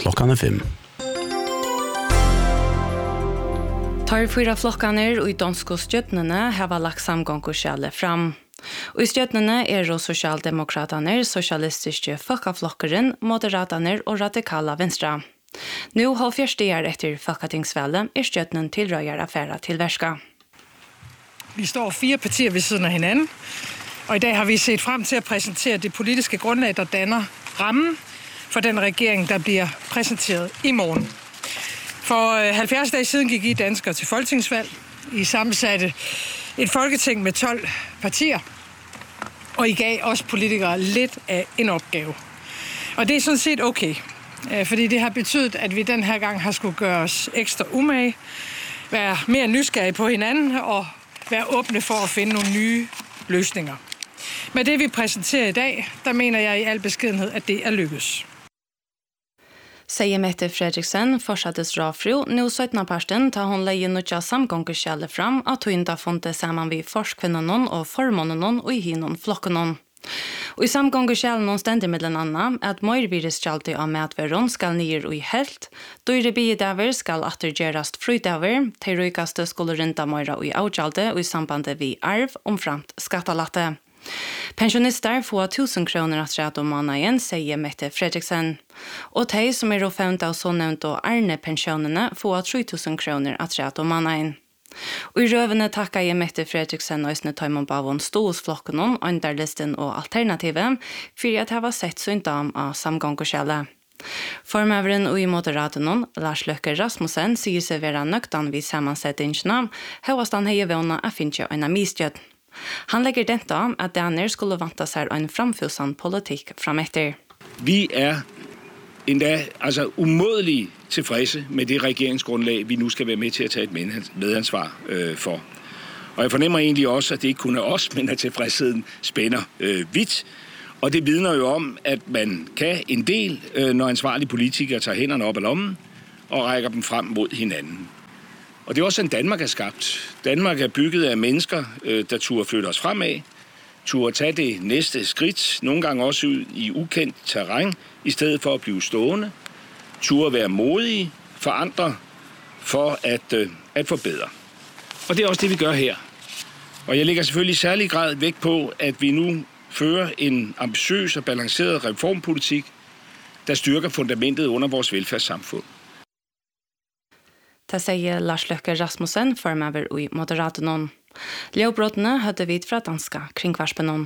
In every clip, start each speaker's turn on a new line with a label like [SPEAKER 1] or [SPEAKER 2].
[SPEAKER 1] klokkan 5.
[SPEAKER 2] Tar 4 flokkaner og i danske støttene har lagt samgångskjælet fram. Og i støttene og sosialdemokraterne, sosialistiske folkeflokkeren, moderater og radikale venstre. Nå har 40 år etter folketingsvalget støttene tilrøyer affærer til verska.
[SPEAKER 3] Vi står 4 partier ved siden af hinanden, og i dag har vi set frem til at præsentere det politiske grundlag, der danner rammen for den regering, der bliver præsenteret i morgen. For 70 dage siden gik I danskere til folketingsvalg. I sammensatte et folketing med 12 partier, og I gav os politikere lidt af en opgave. Og det er sådan set okay, fordi det har betydet, at vi den her gang har skulle gøre os ekstra umage, være mere nysgerrige på hinanden og være åbne for at finde nogle nye løsninger. Med det vi præsenterer i dag, der mener jeg i al beskedenhed, at det er lykkes.
[SPEAKER 2] Sier Mette Fredriksen, fortsattes rafru, nå 17. parten tar hun leie nødja samgångskjælet fram at hun da funnet sammen vi forskvinnene og formånene og i hinnom flokkene. Og i samgångskjælen stendig mellom annet at møyrvireskjaltet av medverden skal nyer og i helt, dyre biedaver skal attergjerast frøydaver, til røykaste skulle rinda møyra og i avgjaldet og i sambandet vi arv omframt skattalatte. Pensionister får 1000 kroner at rett om måneden, sier Mette Fredriksen. Og de som er offent av så nevnt og ærne pensjonene får 3000 kroner at rett om måneden. Og i røvene takker jeg Mette Fredriksen og Øsne Tøymon Bavon Stolsflokkene, Ønderlisten og Alternativet, for at jeg var sett så en dam av samgångskjælet. Formøveren og i moderaten, Lars Løkke Rasmussen, sier seg være nøktan vid sammensettingene, høyest han heier vågne å finne en mistjød. Han lägger detta att Danner skulle vanta sig en framfusan politik frametter.
[SPEAKER 4] Vi er endda umådeligt tilfredse med det regeringsgrundlag, vi nu skal være med til at tage et medansvar for. Og jeg fornemmer egentlig også, at det ikke kun er os, men at tilfredsheden spænder vidt. Og det vidner jo om, at man kan en del, når ansvarlige politikere tager hænderne op af lommen og rækker dem frem mod hinanden. Og det er også sådan, Danmark er skabt. Danmark er bygget af mennesker, der turde flytte os fremad, turde tage det næste skridt, nogle gange også ud i ukendt terræn, i stedet for at blive stående, turde være modige, forandre for at forbedre. Og det er også det, vi gør her. Og jeg lægger selvfølgelig i særlig grad vægt på, at vi nu fører en ambitiøs og balanceret reformpolitik, der styrker fundamentet under vores velfærdssamfund.
[SPEAKER 2] Det sier Lars Løkke Rasmussen, formøver i moderaten. Ljøvbrottene hadde vidt fra danska kringvarspenon.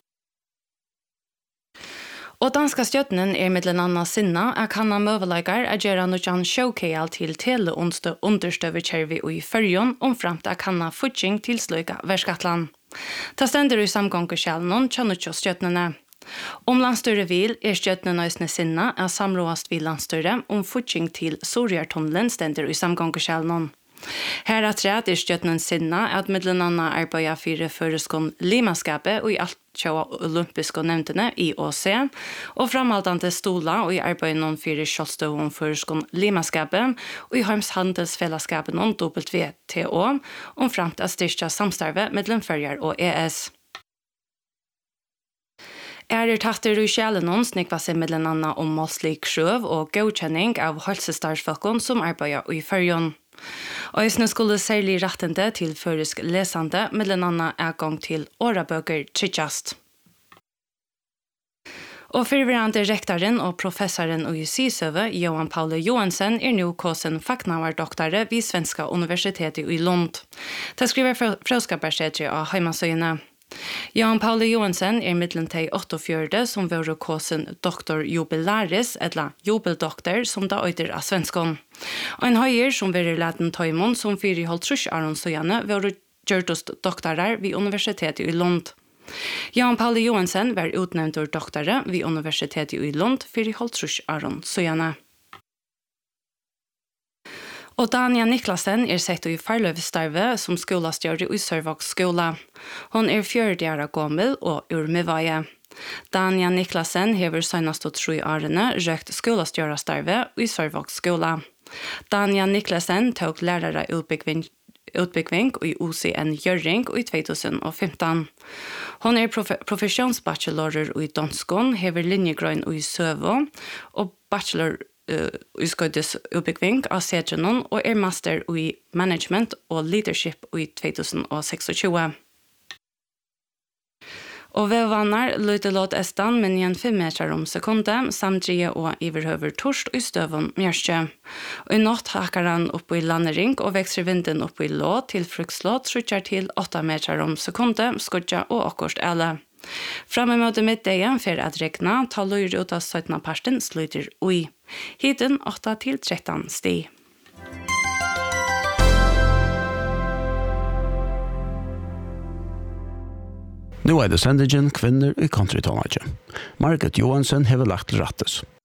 [SPEAKER 2] Og danska støttenen mellom annet sinna at kan ha møveleikar at gjøre noen showkale til teleunderstøverkjervi og i førjon omframt at kan ha futting til sløyga verskatland. Det stender i samgångskjælen kjønnutjå støttene. Om landstøret vil støttene nøysene sinna at samråast vil landstøret futting til Sorjartunnelen stender i samgångskjælen. Her er træt støttene sinna at mellom annet arbeider for føreskån limaskapet og i alt tjåa olympiske nevntene i OC, og framhaltande stola og i arbeidet for kjølstøven føreskån limaskapet og i Harms handelsfellesskapet WTO, omframt at styrke samstarve mellom Førjar og ES. Tatter og kjælenon snikva seg mellom annet om målslik krøv og godkjenning av helsestartsfolkene som arbeider i Førjon. Øysene skulle særlig rettende til førisk lesende, mellom annet gang til årabøker tryggest. Og fyrverande rektoren og professoren i Sysøve, Johan Paule Johansen, nå kåsen facknavardoktare vid Svenska universitetet i Lund. Det skriver fråskaparsetri av heimasøyene. Johan Paule Johansen mittlen til 48 som var kåsen doktor jubilaris, eller jubeldoktor, som da øyder av svenskon. Og en høyer som var leden Tøymon, som 4,5 Aron Søjane, var gjørtost doktorer vid universitetet i Lund. Johan Paule Johansen var utnevnt doktore vid universitetet i Lund, 4,5 Aron Søjane. Og Dania Niklasen sett i farløvstarve som skolastjører i Sørvågs skola. Hun 40 år gammel og urmevaje. Dania Niklasen hever senast 3 årene røkt skolastjørerstarve i Sørvågs skola. Dania Niklasen tok lærere utbygging i OCN Gjøring i 2015. Hun professionsbachelorer i danskon, hever linjegrøn i Søvå og bachelor utskottet uppbygging av Sedgenon og master i management og leadership i 2026. Og vevvannar lyder låt estan men igjen 5 meter om sekundet, samtlige og iverhøver torst og i støvun mjørstje. Og i natt hakker han opp i landering og vekser vinden opp i lå til frukslåt, trutjer til 8 meter om sekundet, skudja og akkurst alle. Framme mot middagen for at regna, ta løyre ut av 17. parsten slutter ui. Hiten 8 til 13 sti.
[SPEAKER 1] Nu det sendingen kvinner i countrytonage. Margaret Johansen har lagt til rattes.